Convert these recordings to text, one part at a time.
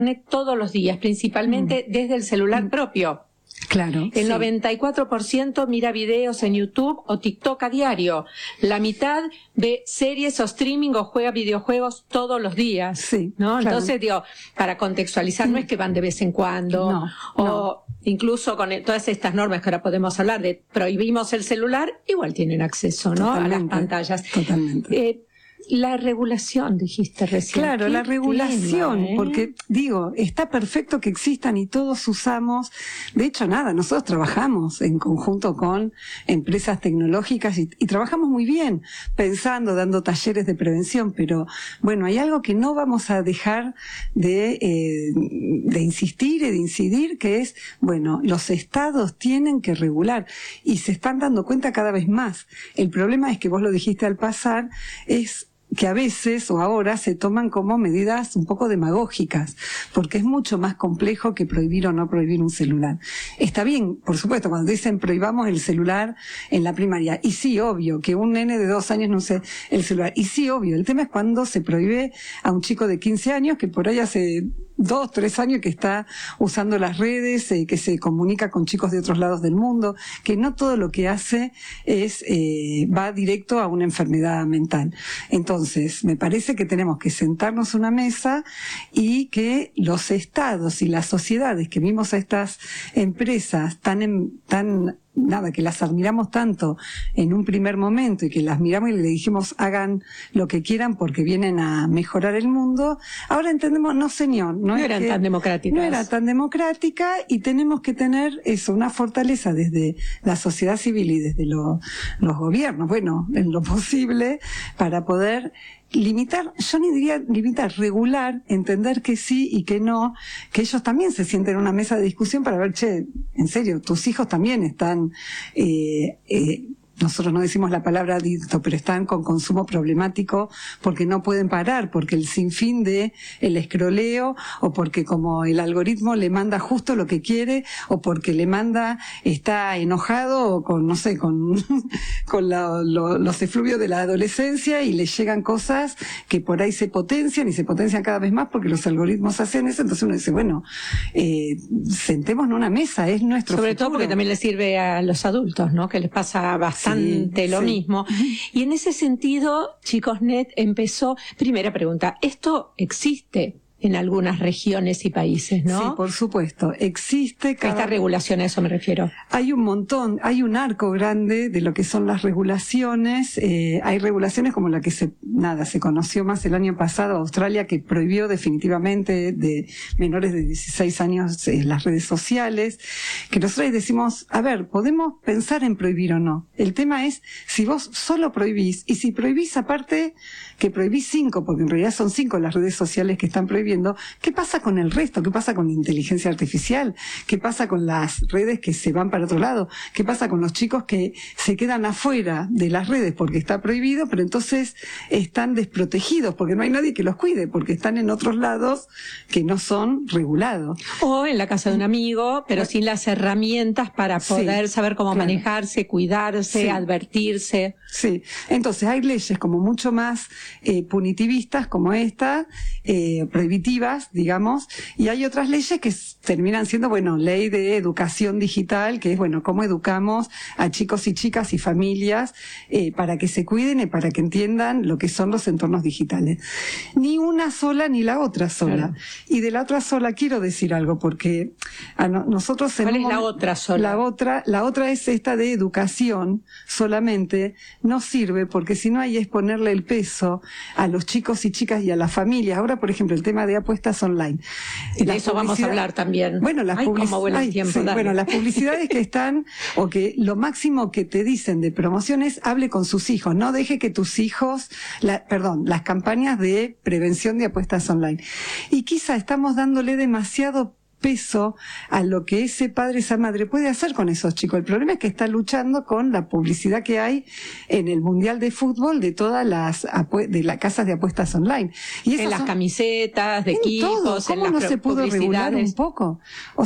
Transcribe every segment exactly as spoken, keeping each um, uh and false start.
todos los días, principalmente mm. desde el celular mm. propio. Claro. El sí. noventa y cuatro por ciento mira videos en YouTube o TikTok a diario. La mitad ve series o streaming o juega videojuegos todos los días. Sí, ¿no? claro. Entonces, digo, para contextualizar, no es que van de vez en cuando. No, o no. Incluso con todas estas normas que ahora podemos hablar de prohibimos el celular, igual tienen acceso, ¿no? Totalmente, a las pantallas. Totalmente. Eh, La regulación, dijiste recién. Claro, la regulación, tema, ¿eh? porque digo, está perfecto que existan y todos usamos. De hecho, nada, nosotros trabajamos en conjunto con empresas tecnológicas y, y trabajamos muy bien, pensando, dando talleres de prevención, pero bueno, hay algo que no vamos a dejar de, eh, de insistir y de incidir, que es, bueno, los estados tienen que regular y se están dando cuenta cada vez más. El problema es que vos lo dijiste al pasar, es que a veces o ahora se toman como medidas un poco demagógicas, porque es mucho más complejo que prohibir o no prohibir un celular. Está bien, por supuesto, cuando dicen prohibamos el celular en la primaria, y sí, obvio, que un nene de dos años no use el celular, y sí, obvio, el tema es cuando se prohíbe a un chico de quince años que por ahí hace dos, tres años que está usando las redes, eh, que se comunica con chicos de otros lados del mundo, que no todo lo que hace es eh, va directo a una enfermedad mental. Entonces, me parece que tenemos que sentarnos a una mesa y que los estados y las sociedades que vimos a estas empresas tan, en, tan nada, que las admiramos tanto en un primer momento y que las miramos y le dijimos hagan lo que quieran porque vienen a mejorar el mundo, ahora entendemos, no señor, no, no es eran que, tan democráticas. No era tan democrática y tenemos que tener eso, una fortaleza desde la sociedad civil y desde lo, los gobiernos, bueno, en lo posible, para poder limitar, yo ni diría limitar, regular, entender que sí y que no, que ellos también se sienten en una mesa de discusión para ver, che, en serio, tus hijos también están, eh, eh, nosotros no decimos la palabra adicto, pero están con consumo problemático porque no pueden parar, porque el sinfín de el escroleo, o porque como el algoritmo le manda justo lo que quiere, o porque le manda, está enojado, o con, no sé, con, con la, lo, los efluvios de la adolescencia y le llegan cosas que por ahí se potencian y se potencian cada vez más porque los algoritmos hacen eso. Entonces uno dice, bueno, eh, sentémonos en una mesa, es nuestro Sobre futuro. todo porque también le sirve a los adultos, ¿no? Que les pasa bastante Sí, lo sí. mismo. Y en ese sentido, Chicosnet empezó, primera pregunta, ¿esto existe en algunas regiones y países, no? Sí, por supuesto, existe cada... Esta regulación, a eso me refiero. Hay un montón, hay un arco grande de lo que son las regulaciones, eh, hay regulaciones como la que se, nada, se conoció más el año pasado, Australia, que prohibió definitivamente de menores de dieciséis años eh, las redes sociales, que nosotros decimos, a ver, podemos pensar en prohibir o no. El tema es si vos solo prohibís, y si prohibís aparte que prohibís cinco, porque en realidad son cinco las redes sociales que están prohibiendo, ¿qué pasa con el resto? ¿Qué pasa con la inteligencia artificial? ¿Qué pasa con las redes que se van para otro lado? ¿Qué pasa con los chicos que se quedan afuera de las redes porque está prohibido, pero entonces están desprotegidos porque no hay nadie que los cuide, porque están en otros lados que no son regulados? O en la casa de un amigo, pero sin las herramientas para poder sí, saber cómo claro. manejarse, cuidarse, sí. advertirse. Sí, entonces hay leyes como mucho más eh, punitivistas como esta, eh, prohibitivas, digamos, y hay otras leyes que terminan siendo, bueno, ley de educación digital, que es, bueno, cómo educamos a chicos y chicas y familias eh, para que se cuiden y para que entiendan lo que son los entornos digitales. Ni una sola ni la otra sola. Claro. Y de la otra sola quiero decir algo, porque a no, nosotros... ¿Cuál es la otra sola? La otra, la otra es esta de educación solamente, no sirve, porque si no hay es ponerle el peso a los chicos y chicas y a las familias. Ahora, por ejemplo, el tema de apuestas online. De las eso vamos a hablar también. Bueno, las, Ay, public... como buen Ay, tiempo, sí, bueno, las publicidades que están, o que lo máximo que te dicen de promoción es hable con sus hijos, no deje que tus hijos, la, perdón, las campañas de prevención de apuestas online. Y quizá estamos dándole demasiado peso a lo que ese padre, esa madre puede hacer con esos chicos. El problema es que está luchando con la publicidad que hay en el Mundial de Fútbol de todas las de las casas de apuestas online. Y en las son, camisetas, de en equipos, todo. ¿Cómo en no las se pudo regular un poco? O sea,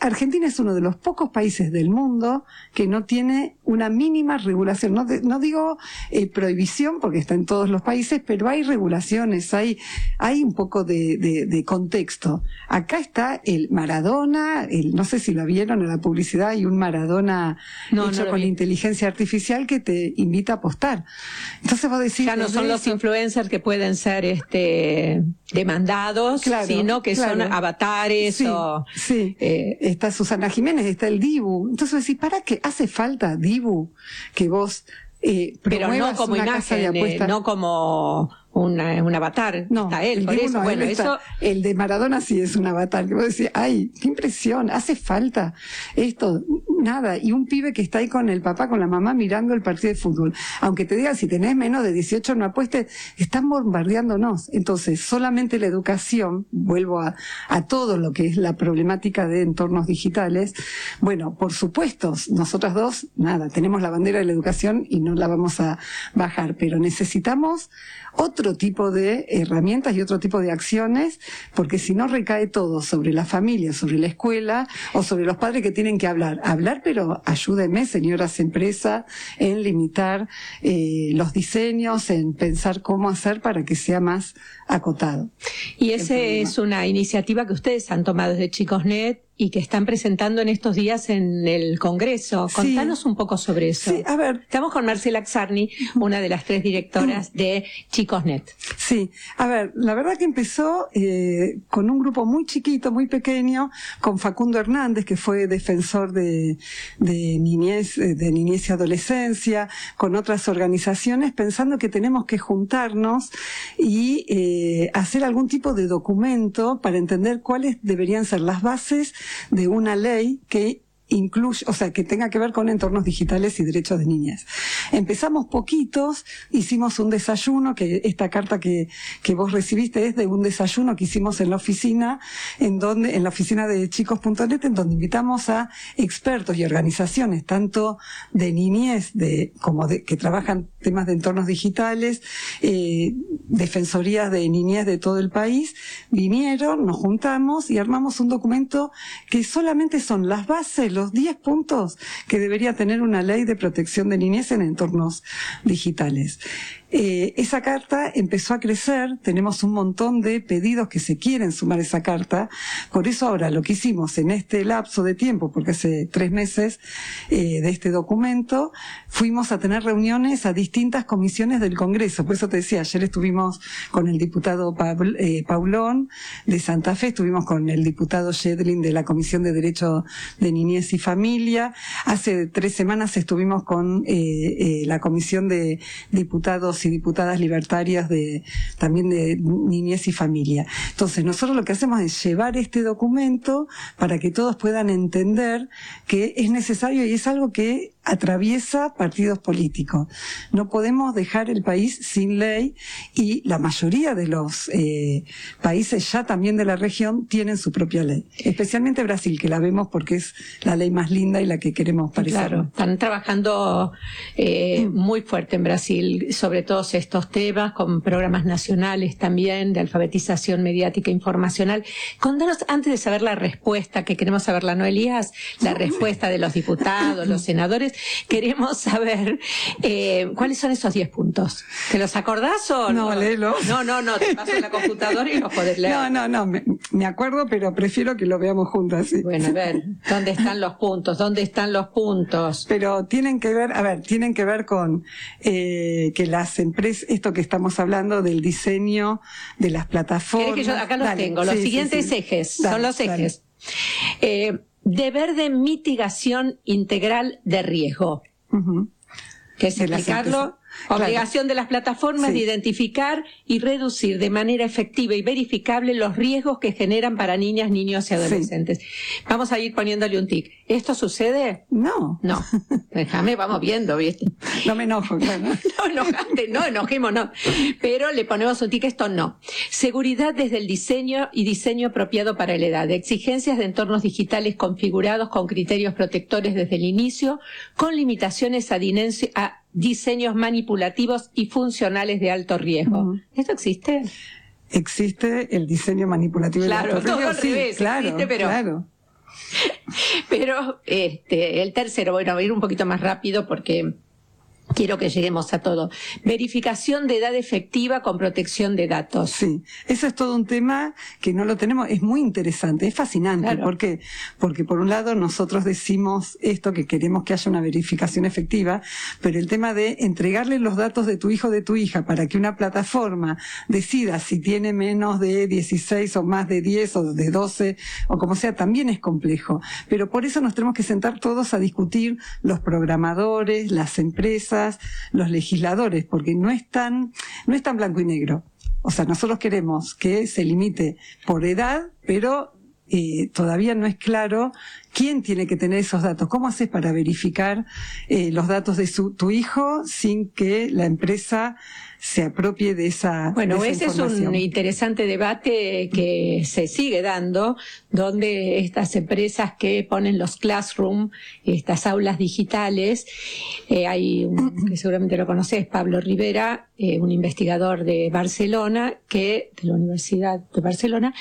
Argentina es uno de los pocos países del mundo que no tiene una mínima regulación. No, de, no digo eh, prohibición, porque está en todos los países, pero hay regulaciones, hay, hay un poco de, de, de contexto. Acá está el Maradona, el, no sé si lo vieron en la publicidad, hay un Maradona no, hecho no con vi. inteligencia artificial que te invita a apostar. Entonces vos decís... Ya no son los influencers que pueden ser este demandados, claro, sino que claro. son avatares sí, o... Sí, eh, está Susana Jiménez, está el Dibu. Entonces decís, ¿para qué hace falta, Dibu, que vos eh, pero no como una imagen, casa de apuestas? Eh, no como una, un avatar. No, está él, el por Dibu eso, no, bueno, está, eso... el de Maradona sí es un avatar, que vos decís, ay, qué impresión, hace falta esto, nada, y un pibe que está ahí con el papá, con la mamá, mirando el partido de fútbol. Aunque te digan, si tenés menos de dieciocho no apuestes, están bombardeándonos. Entonces, solamente la educación, vuelvo a, a todo lo que es la problemática de entornos digitales, bueno, por supuesto, nosotras dos, nada, tenemos la bandera de la educación y no la vamos a bajar, pero necesitamos otro tipo de herramientas y otro tipo de acciones, porque si no recae todo sobre la familia, sobre la escuela o sobre los padres que tienen que hablar. Hablar, pero ayúdenme, señoras empresas, en limitar eh, los diseños, en pensar cómo hacer para que sea más acotado. Y esa es una iniciativa que ustedes han tomado desde ChicosNet y que están presentando en estos días en el Congreso. Contanos sí. un poco sobre eso. Sí, a ver. Estamos con Marcela Czarny, una de las tres directoras de ChicosNet. Sí, a ver, la verdad que empezó eh, con un grupo muy chiquito, muy pequeño, con Facundo Hernández, que fue defensor de, de niñez, de niñez y adolescencia, con otras organizaciones, pensando que tenemos que juntarnos y eh, hacer algún tipo de documento para entender cuáles deberían ser las bases de una ley que incluye, o sea, que tenga que ver con entornos digitales y derechos de niñez. Empezamos poquitos, hicimos un desayuno, que esta carta que, que vos recibiste es de un desayuno que hicimos en la oficina, en donde, en la oficina de chicos punto net, en donde invitamos a expertos y organizaciones, tanto de niñez, de, como de, que trabajan temas de entornos digitales, eh, defensorías de niñez de todo el país, vinieron, nos juntamos y armamos un documento que solamente son las bases, los diez puntos que debería tener una ley de protección de niñez en entornos digitales. Eh, esa carta empezó a crecer, tenemos un montón de pedidos que se quieren sumar a esa carta, por eso ahora lo que hicimos en este lapso de tiempo, porque hace tres meses eh, de este documento, fuimos a tener reuniones a distintas comisiones del Congreso, por eso te decía, ayer estuvimos con el diputado Paul, eh, Paulón de Santa Fe, estuvimos con el diputado Shedlin de la Comisión de Derecho de Niñez y Familia, hace tres semanas estuvimos con eh, eh, la Comisión de Diputados y diputadas libertarias de también de niñez y familia. Entonces, nosotros lo que hacemos es llevar este documento para que todos puedan entender que es necesario y es algo que atraviesa partidos políticos. No podemos dejar el país sin ley y la mayoría de los eh, países ya también de la región tienen su propia ley. Especialmente Brasil, que la vemos porque es la ley más linda y la que queremos parecer. Claro, están trabajando eh, muy fuerte en Brasil sobre todos estos temas, con programas nacionales también de alfabetización mediática e informacional. Contanos, antes de saber la respuesta, que queremos saberla, ¿no, Elías? La respuesta de los diputados, los senadores. Queremos saber eh, cuáles son esos diez puntos. ¿Te los acordás o no? No, léelo. No, no, no, te paso en la computadora y los podés leer. No, no, no, me, me acuerdo, pero prefiero que lo veamos juntas. ¿Sí? Bueno, a ver, ¿dónde están los puntos? ¿Dónde están los puntos? Pero tienen que ver, a ver, tienen que ver con eh, que las empresas, esto que estamos hablando del diseño de las plataformas. Que yo, acá los dale, tengo, los sí, siguientes sí, sí. ejes, dale, son los ejes. Eh, deber de mitigación integral de riesgo. Uh-huh. Que es explicarlo. Obligación claro. de las plataformas sí. de identificar y reducir de manera efectiva y verificable los riesgos que generan para niñas, niños y adolescentes. Sí. Vamos a ir poniéndole un tic. ¿Esto sucede? No. No. Déjame, vamos viendo, ¿viste? No me enojo, claro. No enojate, no enojemos, no. Pero le ponemos un tic, esto no. Seguridad desde el diseño y diseño apropiado para la edad. Exigencias de entornos digitales configurados con criterios protectores desde el inicio, con limitaciones a, dinencio, a diseños manipulativos y funcionales de alto riesgo. Uh-huh. ¿Esto existe? Existe el diseño manipulativo claro, de alto riesgo. Claro, todo al sí, revés. Claro, existe, pero... claro. Pero este, el tercero, bueno, voy a ir un poquito más rápido porque quiero que lleguemos a todo. Verificación de edad efectiva con protección de datos. Sí, eso es todo un tema que no lo tenemos, es muy interesante, es fascinante. Claro. ¿Por qué? Porque por un lado nosotros decimos esto, que queremos que haya una verificación efectiva, pero el tema de entregarle los datos de tu hijo o de tu hija para que una plataforma decida si tiene menos de dieciséis o más de diez o de doce o como sea, también es complejo. Pero por eso nos tenemos que sentar todos a discutir, los programadores, las empresas, los legisladores, porque no es tan, no es tan blanco y negro. O sea, nosotros queremos que se limite por edad, pero eh, todavía no es claro quién tiene que tener esos datos. ¿Cómo haces para verificar eh, los datos de su, tu hijo sin que la empresa se apropie de esa Bueno, de esa ese es un interesante debate que se sigue dando, donde estas empresas que ponen los classroom, estas aulas digitales, eh, hay un que seguramente lo conoces, Pablo Rivera, eh, un investigador de Barcelona, que de la Universidad de Barcelona,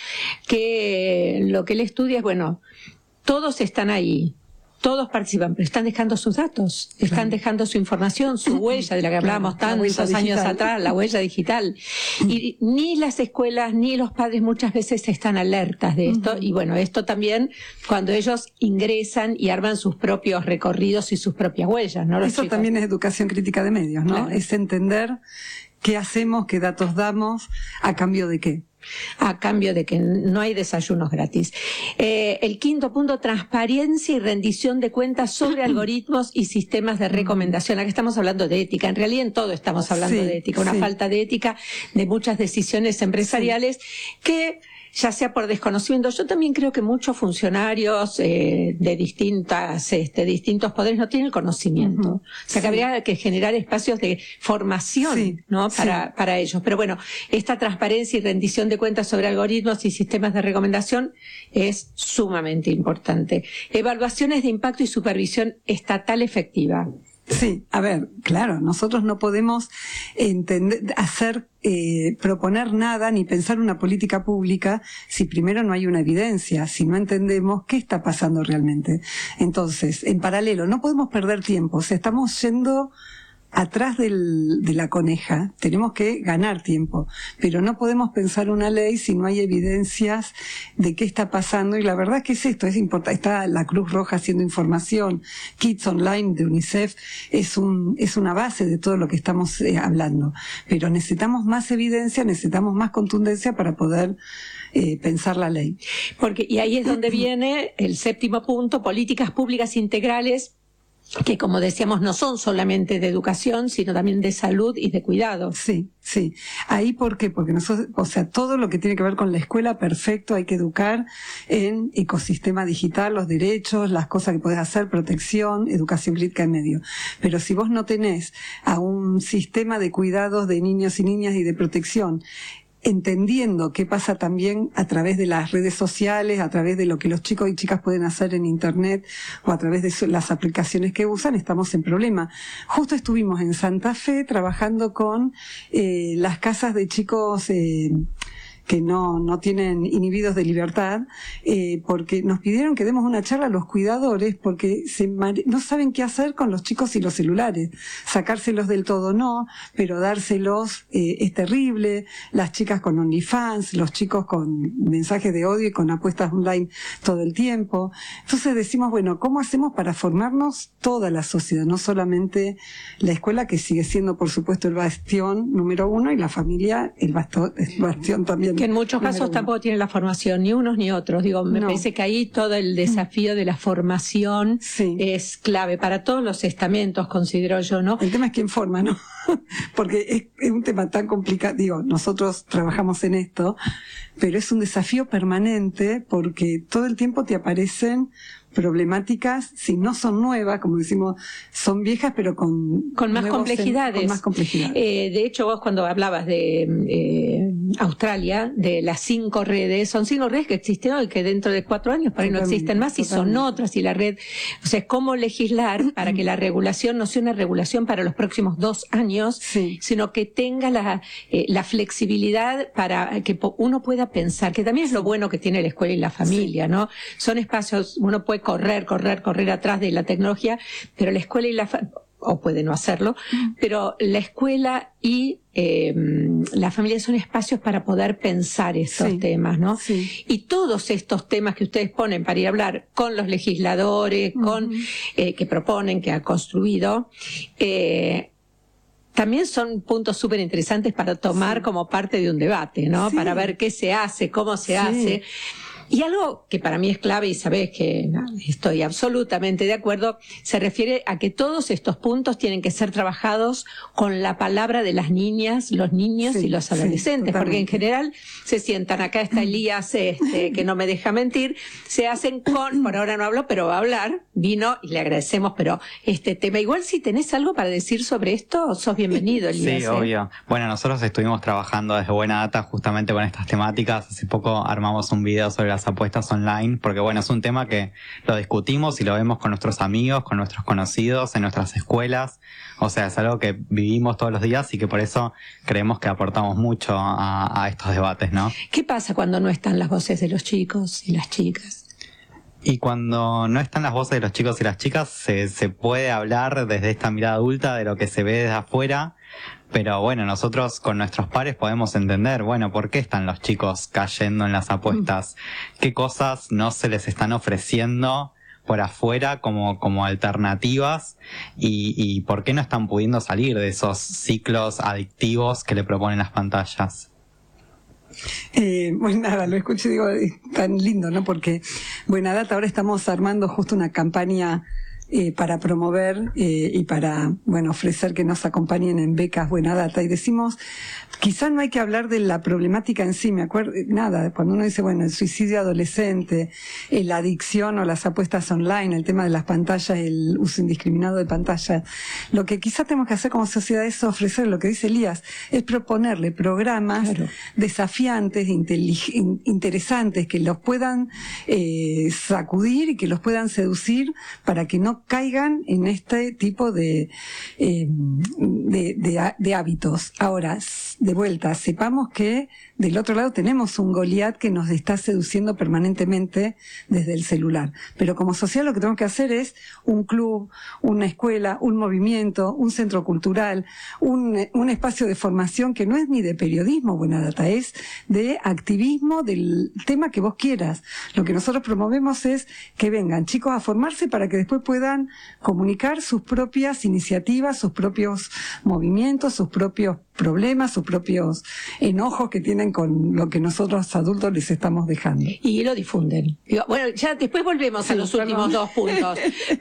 que lo que él estudia es, bueno, todos están ahí, todos participan, pero están dejando sus datos, están claro. dejando su información, su huella, de la que hablábamos claro, tantos años atrás, la huella digital. Y ni las escuelas ni los padres muchas veces están alertas de esto. Uh-huh. Y bueno, esto también cuando ellos ingresan y arman sus propios recorridos y sus propias huellas, ¿no? Los Eso chicos. También es educación crítica de medios, ¿no? Claro. Es entender qué hacemos, qué datos damos, a cambio de qué. A cambio de que no hay desayunos gratis. Eh, el quinto punto, transparencia y rendición de cuentas sobre algoritmos y sistemas de recomendación. Aquí estamos hablando de ética. En realidad en todo estamos hablando sí, de ética. Una sí. falta de ética de muchas decisiones empresariales sí. que, ya sea por desconocimiento, yo también creo que muchos funcionarios eh, de distintas, este, distintos poderes no tienen el conocimiento. Uh-huh. O sea, que sí. habría que generar espacios de formación, sí. ¿no? Para, sí. para ellos. Pero bueno, esta transparencia y rendición de cuentas sobre algoritmos y sistemas de recomendación es sumamente importante. Evaluaciones de impacto y supervisión estatal efectiva. Sí, a ver, claro, nosotros no podemos entender, hacer, eh, proponer nada ni pensar una política pública si primero no hay una evidencia, si no entendemos qué está pasando realmente. Entonces, en paralelo, no podemos perder tiempo, o sea, estamos yendo atrás del, de la coneja, tenemos que ganar tiempo, pero no podemos pensar una ley si no hay evidencias de qué está pasando, y la verdad es que es esto, es importante, está la Cruz Roja haciendo información, Kids Online de UNICEF, es un, es una base de todo lo que estamos eh, hablando, pero necesitamos más evidencia, necesitamos más contundencia para poder eh, pensar la ley. Porque, y ahí es donde viene el séptimo punto, políticas públicas integrales, que como decíamos no son solamente de educación, sino también de salud y de cuidado. Sí, sí. Ahí, ¿por qué? Porque nosotros, o sea, todo lo que tiene que ver con la escuela, perfecto, hay que educar en ecosistema digital, los derechos, las cosas que podés hacer, protección, educación crítica en medio. Pero si vos no tenés a un sistema de cuidados de niños y niñas y de protección, entendiendo qué pasa también a través de las redes sociales, a través de lo que los chicos y chicas pueden hacer en internet o a través de su, las aplicaciones que usan, estamos en problema. Justo estuvimos en Santa Fe trabajando con eh, las casas de chicos eh, que no, no tienen inhibidos de libertad, eh, porque nos pidieron que demos una charla a los cuidadores porque se mare- no saben qué hacer con los chicos y los celulares. Sacárselos del todo no, pero dárselos eh, es terrible. Las chicas con OnlyFans, los chicos con mensajes de odio y con apuestas online todo el tiempo. Entonces decimos, bueno, ¿cómo hacemos para formarnos toda la sociedad? No solamente la escuela, que sigue siendo, por supuesto, el bastión número uno, y la familia, el bastión, el bastión también. Que en muchos casos tampoco tienen la formación, ni unos ni otros. Digo, me no. parece que ahí todo el desafío de la formación sí. es clave para todos los estamentos, considero yo, ¿no? El tema es quién forma, ¿no? Porque es, es un tema tan complicado. Digo, nosotros trabajamos en esto, pero es un desafío permanente porque todo el tiempo te aparecen problemáticas, si no son nuevas, como decimos, son viejas, pero con... Con más complejidades. Con más complejidades. Eh, de hecho, vos cuando hablabas de eh, Australia, de las cinco redes, son cinco redes que existen hoy, que dentro de cuatro años por ahí no existen más, y son otras, y la red, o sea, es cómo legislar para que la regulación no sea una regulación para los próximos dos años, sí. sino que tenga la, eh, la flexibilidad para que uno pueda pensar, que también es lo bueno que tiene la escuela y la familia, sí. ¿no? Son espacios, uno puede correr, correr, correr atrás de la tecnología, pero la escuela y la familia, o puede no hacerlo, pero la escuela y eh, la familia son espacios para poder pensar estos sí, temas, ¿no? Sí. Y todos estos temas que ustedes ponen para ir a hablar con los legisladores, uh-huh. con eh, que proponen, que ha construido, eh, también son puntos súper interesantes para tomar sí. como parte de un debate, ¿no? Sí. Para ver qué se hace, cómo se sí. hace. Y algo que para mí es clave, y sabés que no, estoy absolutamente de acuerdo, se refiere a que todos estos puntos tienen que ser trabajados con la palabra de las niñas, los niños sí, y los adolescentes, sí, porque en general se sientan, acá está Elías, este, que no me deja mentir, se hacen con, por ahora no hablo, pero va a hablar, vino y le agradecemos, pero este tema, igual si tenés algo para decir sobre esto, sos bienvenido, Elías. Sí, ¿eh? obvio. Bueno, nosotros estuvimos trabajando desde Buena Data justamente con estas temáticas, hace poco armamos un video sobre las apuestas online, porque bueno, es un tema que lo discutimos y lo vemos con nuestros amigos, con nuestros conocidos, en nuestras escuelas, o sea, es algo que vivimos todos los días y que por eso creemos que aportamos mucho a, a estos debates, ¿no? ¿Qué pasa cuando no están las voces de los chicos y las chicas? Y cuando no están las voces de los chicos y las chicas, se, se puede hablar desde esta mirada adulta de lo que se ve desde afuera, pero bueno, nosotros con nuestros pares podemos entender, bueno, ¿por qué están los chicos cayendo en las apuestas? ¿Qué cosas no se les están ofreciendo por afuera como, como alternativas? Y, y ¿por qué no están pudiendo salir de esos ciclos adictivos que le proponen las pantallas? Eh, bueno, nada, lo escucho y digo, es tan lindo, ¿no? Porque Buena Data ahora estamos armando justo una campaña eh, para promover eh, y para, bueno, ofrecer que nos acompañen en becas Buena Data. Y decimos, quizá no hay que hablar de la problemática en sí, me acuerdo, nada, cuando uno dice, bueno, el suicidio adolescente, eh, la adicción o las apuestas online, el tema de las pantallas, el uso indiscriminado de pantallas, lo que quizá tenemos que hacer como sociedad es ofrecer, lo que dice Elías, es proponerle programas claro. desafiantes, intelig- interesantes, que los puedan eh, sacudir y que los puedan seducir para que no caigan en este tipo de, eh, de, de, de hábitos. Ahora, de vuelta, sepamos que del otro lado tenemos un Goliat que nos está seduciendo permanentemente desde el celular. Pero como sociedad lo que tenemos que hacer es un club, una escuela, un movimiento, un centro cultural, un, un espacio de formación que no es ni de periodismo, Buena Data, es de activismo del tema que vos quieras. Lo que nosotros promovemos es que vengan chicos a formarse para que después puedan comunicar sus propias iniciativas, sus propios movimientos, sus propios problemas, sus propios enojos que tienen con lo que nosotros adultos les estamos dejando. Y lo difunden. Digo, bueno, ya después volvemos sí, a los perdón. últimos dos puntos,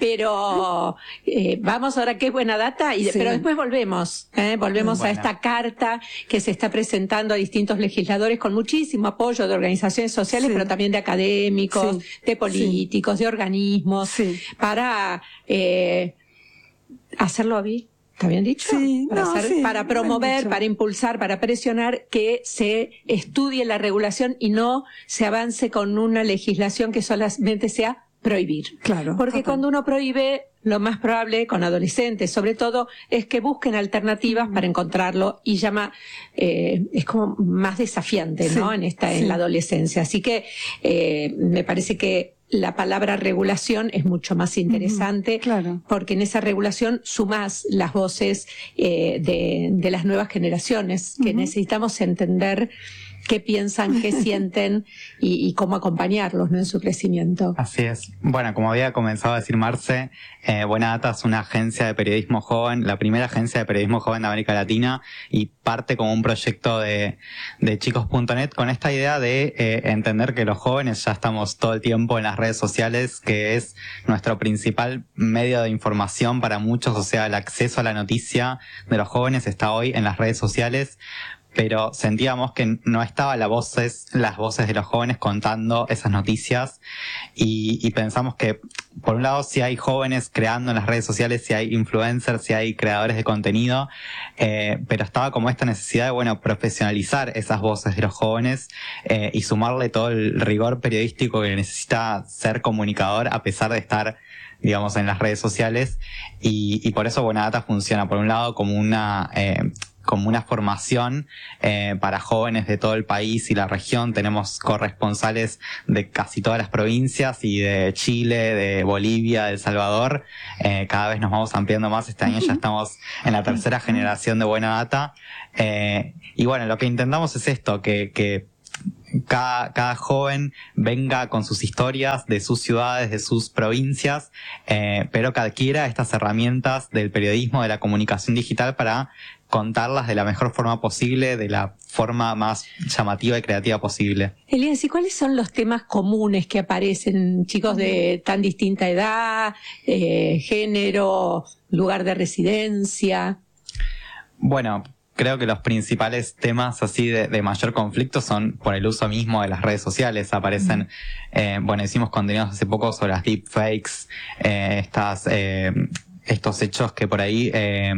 pero eh, vamos ahora qué Buena Data, y, sí. pero después volvemos, ¿eh? volvemos bueno. a esta carta que se está presentando a distintos legisladores con muchísimo apoyo de organizaciones sociales, sí. pero también de académicos, sí. de políticos, sí. de organismos, sí. para eh, hacerlo bien. ¿Está bien dicho? Sí, para, no, hacer, sí, para promover, para impulsar, para presionar que se estudie la regulación y no se avance con una legislación que solamente sea prohibir. Claro. Porque total. cuando uno prohíbe, lo más probable con adolescentes, sobre todo, es que busquen alternativas mm. para encontrarlo y llama, eh, es como más desafiante, sí, ¿no? En esta, sí. en la adolescencia. Así que eh, me parece que la palabra regulación es mucho más interesante, uh-huh, claro. porque en esa regulación sumás las voces eh, de, de las nuevas generaciones, que uh-huh. necesitamos entender qué piensan, qué sienten y, y cómo acompañarlos, ¿no? en su crecimiento. Así es. Bueno, como había comenzado a decir Marce, eh, Buena Data es una agencia de periodismo joven, la primera agencia de periodismo joven de América Latina, y parte como un proyecto de, de chicos punto net con esta idea de eh, entender que los jóvenes ya estamos todo el tiempo en las redes sociales, que es nuestro principal medio de información para muchos, o sea, el acceso a la noticia de los jóvenes está hoy en las redes sociales. pero sentíamos que no estaban las voces, las voces de los jóvenes contando esas noticias y, y pensamos que, por un lado, si hay jóvenes creando en las redes sociales, si hay influencers, si hay creadores de contenido, eh, pero estaba como esta necesidad de, bueno, profesionalizar esas voces de los jóvenes eh, y sumarle todo el rigor periodístico que necesita ser comunicador a pesar de estar, digamos, en las redes sociales, y, y por eso Buena Data funciona, por un lado, como una... Eh, como una formación eh, para jóvenes de todo el país y la región. Tenemos corresponsales de casi todas las provincias y de Chile, de Bolivia, de El Salvador. Eh, cada vez nos vamos ampliando más. Este año ya estamos en la tercera generación de Buena Data. Eh, y bueno, lo que intentamos es esto, que, que Cada, cada joven venga con sus historias de sus ciudades, de sus provincias, eh, pero que adquiera estas herramientas del periodismo, de la comunicación digital para contarlas de la mejor forma posible, de la forma más llamativa y creativa posible. Elías, ¿y cuáles son los temas comunes que aparecen, chicos de tan distinta edad, eh, género, lugar de residencia? Bueno, creo que los principales temas así de, de mayor conflicto son por el uso mismo de las redes sociales. Aparecen, eh, bueno, hicimos contenidos hace poco sobre las deepfakes, eh, estas, eh, estos hechos que por ahí eh,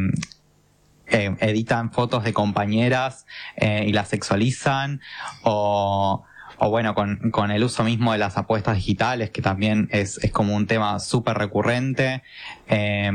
eh, editan fotos de compañeras eh, y las sexualizan, o... o bueno, con, con el uso mismo de las apuestas digitales, que también es, es como un tema súper recurrente. Eh,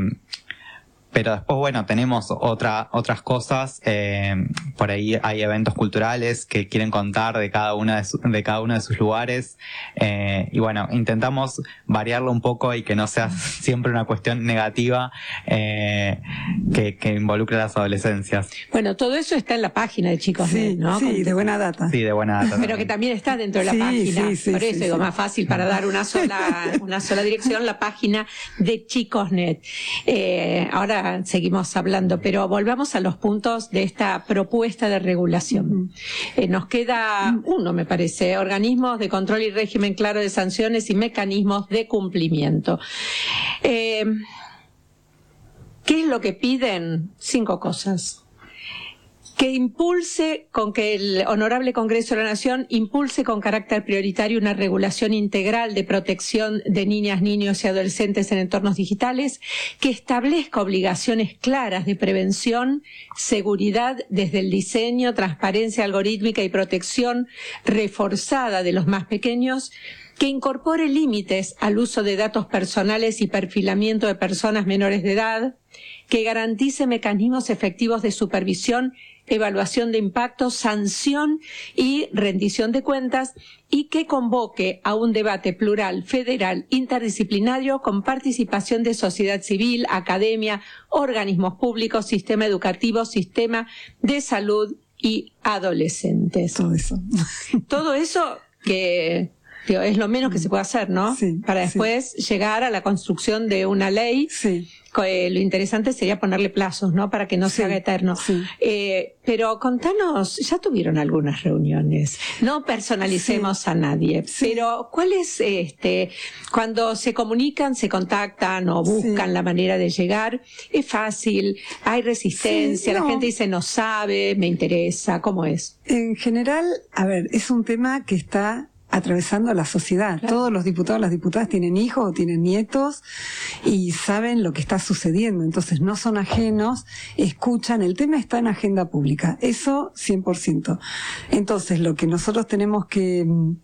Pero después, bueno, tenemos otra, otras cosas, eh, por ahí hay eventos culturales que quieren contar de cada una de, su, de cada uno de sus lugares, eh, y bueno, intentamos variarlo un poco y que no sea siempre una cuestión negativa, eh, que, que involucre a las adolescencias. Bueno, todo eso está en la página de Chicos Sí, Net, ¿no? sí, Con- de Buena Data. Sí, de Buena Data. Pero que también está dentro de la Sí, página. sí, sí, Por eso sí, digo, sí. más fácil para dar una sola, una sola dirección, la página de Chicos Net. Eh, ahora seguimos hablando, pero volvamos a los puntos de esta propuesta de regulación. Eh, nos queda uno, me parece, organismos de control y régimen claro de sanciones y mecanismos de cumplimiento. Eh, ¿Qué es lo que piden? Cinco cosas. Que impulse, con que el Honorable Congreso de la Nación impulse con carácter prioritario una regulación integral de protección de niñas, niños y adolescentes en entornos digitales, que establezca obligaciones claras de prevención, seguridad desde el diseño, transparencia algorítmica y protección reforzada de los más pequeños, que incorpore límites al uso de datos personales y perfilamiento de personas menores de edad, que garantice mecanismos efectivos de supervisión, evaluación de impacto, sanción y rendición de cuentas, y que convoque a un debate plural, federal, interdisciplinario, con participación de sociedad civil, academia, organismos públicos, sistema educativo, sistema de salud y adolescentes. Todo eso. Todo eso que... Digo, es lo menos que se puede hacer, ¿no? Sí, Para después sí. llegar a la construcción de una ley. Sí. Eh, lo interesante sería ponerle plazos, ¿no? Para que no Sí, se haga eterno. sí. Eh, pero contanos, ya tuvieron algunas reuniones. No personalicemos Sí. a nadie, Sí. pero ¿cuál es este? Cuando se comunican, se contactan o buscan Sí. la manera de llegar, es fácil, hay resistencia, Sí, la no. gente dice no sabe, me interesa, ¿cómo es? En general, a ver, es un tema que está atravesando a la sociedad. Claro. Todos los diputados, las diputadas tienen hijos o tienen nietos y saben lo que está sucediendo. Entonces no son ajenos, escuchan. El tema está en agenda pública. Eso cien por ciento. Entonces lo que nosotros tenemos que,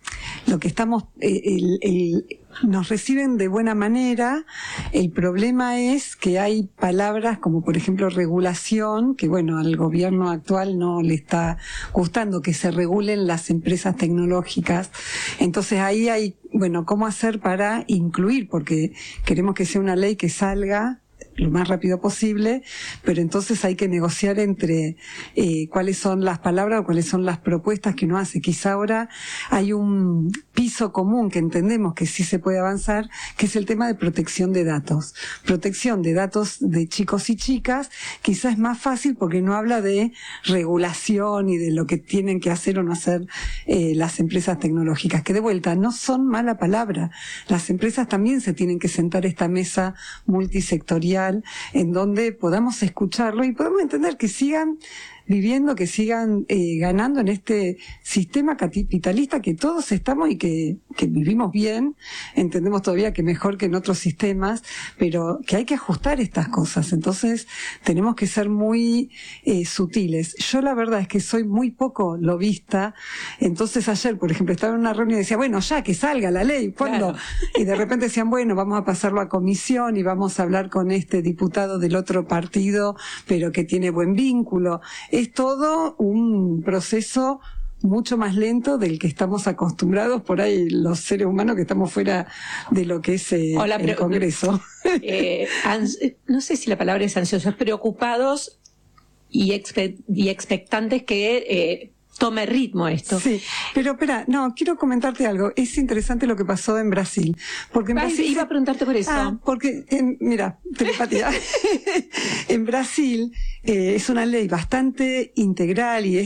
lo que estamos, eh, el, el, nos reciben de buena manera. El problema es que hay palabras como por ejemplo regulación, que bueno, al gobierno actual no le está gustando que se regulen las empresas tecnológicas. Entonces ahí hay, bueno, cómo hacer para incluir, porque queremos que sea una ley que salga lo más rápido posible, pero entonces hay que negociar entre eh, cuáles son las palabras o cuáles son las propuestas que uno hace. Quizá ahora hay un piso común que entendemos que sí se puede avanzar, que es el tema de protección de datos. Protección de datos de chicos y chicas, quizá es más fácil porque no habla de regulación y de lo que tienen que hacer o no hacer eh, las empresas tecnológicas, que de vuelta no son mala palabra. Las empresas también se tienen que sentar a esta mesa multisectorial en donde podamos escucharlo y podemos entender que sigan viviendo, que sigan eh, ganando en este sistema capitalista que todos estamos y que, que vivimos bien, entendemos todavía que mejor que en otros sistemas, pero que hay que ajustar estas cosas. Entonces tenemos que ser muy eh, sutiles. Yo la verdad es que soy muy poco lobista, entonces ayer, por ejemplo, estaba en una reunión y decía, bueno, ya que salga la ley, ¿cuándo? Claro. Y de repente decían, bueno, vamos a pasarlo a comisión y vamos a hablar con este diputado del otro partido, pero que tiene buen vínculo. Es todo un proceso mucho más lento del que estamos acostumbrados por ahí los seres humanos que estamos fuera de lo que es eh, Hola, el Congreso. Eh, no sé si la palabra es ansiosos, preocupados y, expe y expectantes que eh, tome ritmo esto. Sí, pero espera, no, quiero comentarte algo. Es interesante lo que pasó en Brasil. Porque en Ay, Brasil iba a preguntarte por eso. Ah, porque, en, mira, telepatía. En Brasil eh, es una ley bastante integral y es